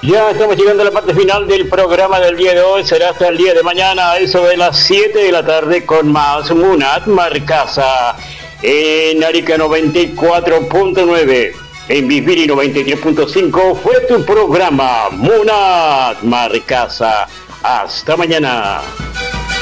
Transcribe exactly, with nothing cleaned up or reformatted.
Ya estamos llegando a la parte final del programa del día de hoy. Será hasta el día de mañana, a eso de las siete de la tarde, con más Munat Marcasa en Arica noventa y cuatro punto nueve. En Viviri noventa y tres punto cinco fue tu programa Munat Marcasa. Hasta mañana.